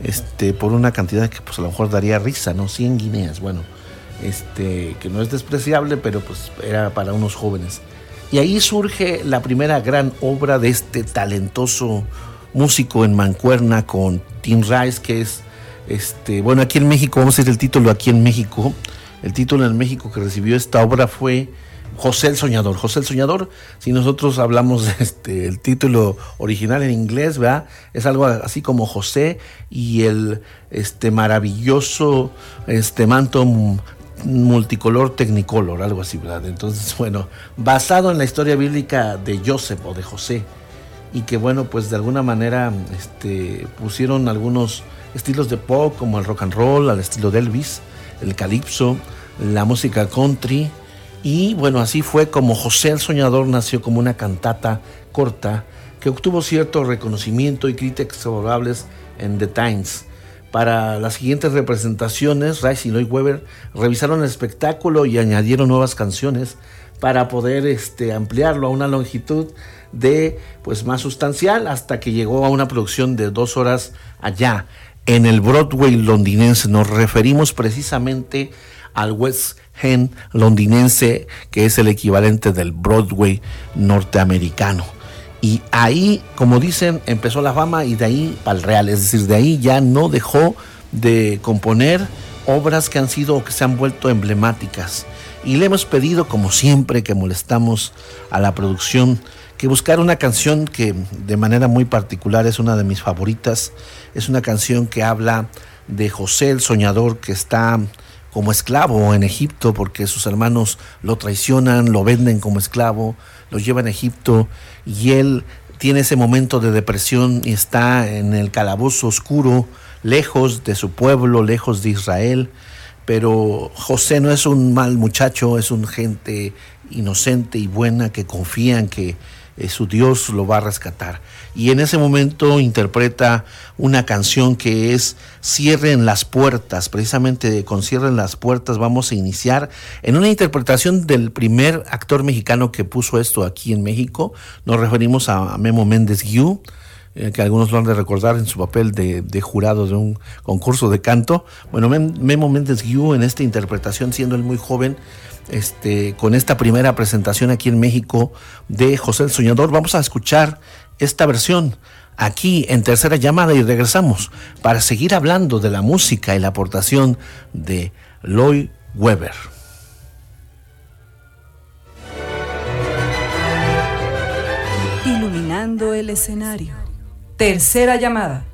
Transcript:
por una cantidad que pues a lo mejor daría risa, ¿no? 100 guineas, bueno, que no es despreciable, pero pues era para unos jóvenes. Y ahí surge la primera gran obra de este talentoso músico en mancuerna con Tim Rice, que es, bueno, aquí en México, vamos a decir el título aquí en México. El título en México que recibió esta obra fue José el Soñador. José el Soñador, si nosotros hablamos de el título original en inglés, ¿verdad? Es algo así como José y el maravilloso manto multicolor Technicolor, algo así, ¿verdad? Entonces, bueno, basado en la historia bíblica de Joseph o de José, y que bueno, pues de alguna manera pusieron algunos estilos de pop como el rock and roll al estilo de Elvis, el calipso, la música country, y bueno, así fue como José el Soñador nació como una cantata corta que obtuvo cierto reconocimiento y críticas favorables en The Times. Para las siguientes representaciones, Rice y Lloyd Webber revisaron el espectáculo y añadieron nuevas canciones para poder ampliarlo a una longitud de pues más sustancial, hasta que llegó a una producción de 2 horas allá en el Broadway londinense. Nos referimos precisamente al West End londinense, que es el equivalente del Broadway norteamericano. Y ahí, como dicen, empezó la fama, y de ahí para el real, es decir, de ahí ya no dejó de componer obras que han sido o que se han vuelto emblemáticas. Y le hemos pedido, como siempre que molestamos a la producción, que buscar una canción que de manera muy particular es una de mis favoritas. Es una canción que habla de José el Soñador, que está como esclavo en Egipto porque sus hermanos lo traicionan, lo venden como esclavo, lo llevan a Egipto, y él tiene ese momento de depresión y está en el calabozo oscuro, lejos de su pueblo, lejos de Israel. Pero José no es un mal muchacho, es un gente inocente y buena que confía en que su Dios lo va a rescatar. Y en ese momento interpreta una canción que es Cierren las puertas. Precisamente con Cierren las puertas vamos a iniciar en una interpretación del primer actor mexicano que puso esto aquí en México. Nos referimos a Memo Méndez Guiú, que algunos lo han de recordar en su papel de jurado de un concurso de canto. Bueno, Memo Méndez Guiú en esta interpretación, siendo él muy joven, con esta primera presentación aquí en México de José el Soñador, vamos a escuchar esta versión aquí en Tercera Llamada, y regresamos para seguir hablando de la música y la aportación de Lloyd Webber. Iluminando el escenario. Tercera Llamada.